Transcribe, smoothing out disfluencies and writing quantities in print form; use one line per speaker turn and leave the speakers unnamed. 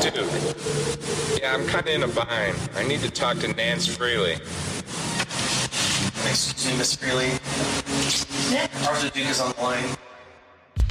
Dude. Yeah, I'm kind of in a bind. I need to talk to Nance Freely.
Excuse me, Miss Freely. Arthur Duke is on the line.